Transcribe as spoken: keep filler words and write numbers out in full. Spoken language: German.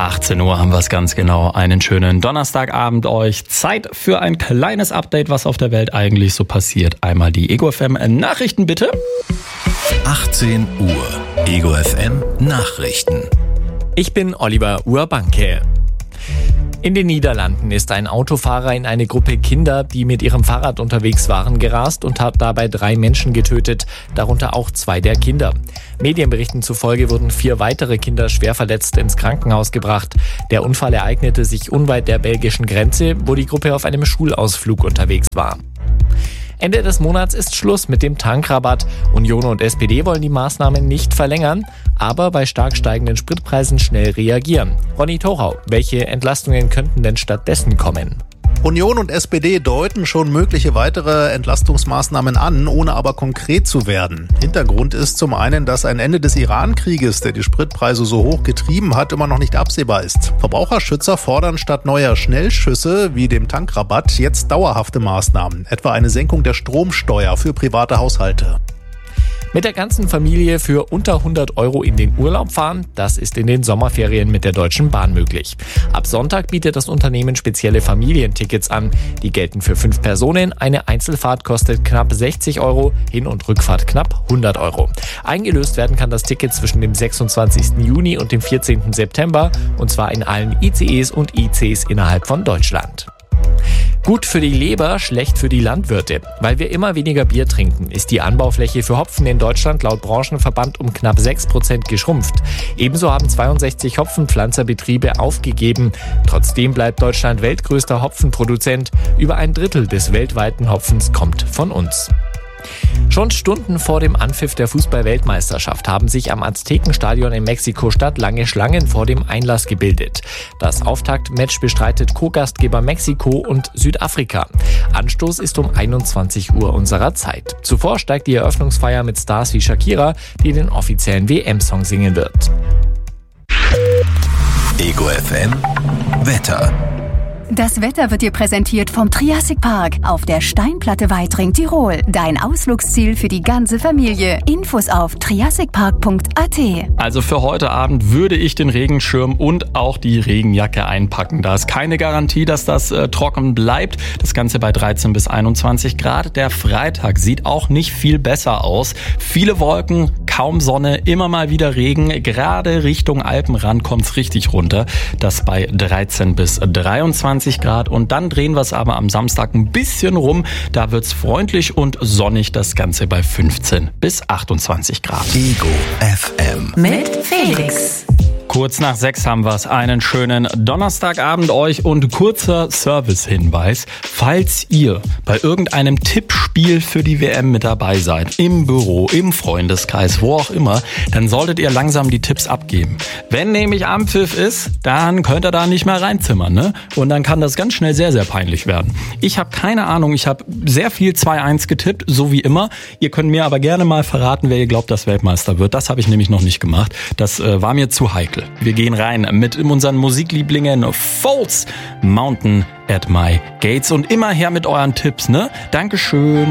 achtzehn Uhr haben wir es ganz genau. Einen schönen Donnerstagabend euch. Zeit für ein kleines Update, was auf der Welt eigentlich so passiert. Einmal die Ego F M Nachrichten bitte. achtzehn Uhr Ego F M Nachrichten. Ich bin Oliver Urbanke. In den Niederlanden ist ein Autofahrer in eine Gruppe Kinder, die mit ihrem Fahrrad unterwegs waren, gerast und hat dabei drei Menschen getötet, darunter auch zwei der Kinder. Medienberichten zufolge wurden vier weitere Kinder schwer verletzt ins Krankenhaus gebracht. Der Unfall ereignete sich unweit der belgischen Grenze, wo die Gruppe auf einem Schulausflug unterwegs war. Ende des Monats ist Schluss mit dem Tankrabatt. Union und S P D wollen die Maßnahmen nicht verlängern, aber bei stark steigenden Spritpreisen schnell reagieren. Ronny Thorau, welche Entlastungen könnten denn stattdessen kommen? Union und S P D deuten schon mögliche weitere Entlastungsmaßnahmen an, ohne aber konkret zu werden. Hintergrund ist zum einen, dass ein Ende des Iran-Krieges, der die Spritpreise so hoch getrieben hat, immer noch nicht absehbar ist. Verbraucherschützer fordern statt neuer Schnellschüsse wie dem Tankrabatt jetzt dauerhafte Maßnahmen, etwa eine Senkung der Stromsteuer für private Haushalte. Mit der ganzen Familie für unter hundert Euro in den Urlaub fahren, das ist in den Sommerferien mit der Deutschen Bahn möglich. Ab Sonntag bietet das Unternehmen spezielle Familientickets an. Die gelten für fünf Personen. Eine Einzelfahrt kostet knapp sechzig Euro, Hin- und Rückfahrt knapp hundert Euro. Eingelöst werden kann das Ticket zwischen dem sechsundzwanzigsten Juni und dem vierzehnten September, und zwar in allen I C Es und I Cs innerhalb von Deutschland. Gut für die Leber, schlecht für die Landwirte. Weil wir immer weniger Bier trinken, ist die Anbaufläche für Hopfen in Deutschland laut Branchenverband um knapp sechs Prozent geschrumpft. Ebenso haben zweiundsechzig Hopfenpflanzerbetriebe aufgegeben. Trotzdem bleibt Deutschland weltgrößter Hopfenproduzent. Über ein Drittel des weltweiten Hopfens kommt von uns. Schon Stunden vor dem Anpfiff der Fußball-Weltmeisterschaft haben sich am Aztekenstadion in Mexiko-Stadt lange Schlangen vor dem Einlass gebildet. Das Auftaktmatch bestreitet Co-Gastgeber Mexiko und Südafrika. Anstoß ist um einundzwanzig Uhr unserer Zeit. Zuvor steigt die Eröffnungsfeier mit Stars wie Shakira, die den offiziellen W M-Song singen wird. Ego F M Wetter. Das Wetter wird dir präsentiert vom Triassic Park auf der Steinplatte Weitring, Tirol. Dein Ausflugsziel für die ganze Familie. Infos auf triassic park punkt a t. Also für heute Abend würde ich den Regenschirm und auch die Regenjacke einpacken. Da ist keine Garantie, dass das äh, trocken bleibt. Das Ganze bei dreizehn bis einundzwanzig Grad. Der Freitag sieht auch nicht viel besser aus. Viele Wolken, kaum Sonne, immer mal wieder Regen. Gerade Richtung Alpenrand kommt es richtig runter. Das bei dreizehn bis dreiundzwanzig Grad, und dann drehen wir es aber am Samstag ein bisschen rum. Da wird es freundlich und sonnig, das Ganze bei fünfzehn bis achtundzwanzig Grad. Ego F M Mit Felix. Kurz nach sechs haben wir es. Einen schönen Donnerstagabend euch und kurzer Service-Hinweis. Falls ihr bei irgendeinem Tippspiel für die W M mit dabei seid, im Büro, im Freundeskreis, wo auch immer, dann solltet ihr langsam die Tipps abgeben. Wenn nämlich Anpfiff ist, dann könnt ihr da nicht mehr reinzimmern, ne? Und dann kann das ganz schnell sehr, sehr peinlich werden. Ich habe keine Ahnung, ich habe sehr viel zwei eins getippt, so wie immer. Ihr könnt mir aber gerne mal verraten, wer ihr glaubt, dass Weltmeister wird. Das habe ich nämlich noch nicht gemacht. Das äh, war mir zu heikel. Wir gehen rein mit unseren Musiklieblingen Folds, Mountain at My Gates, und immer her mit euren Tipps, ne? Dankeschön.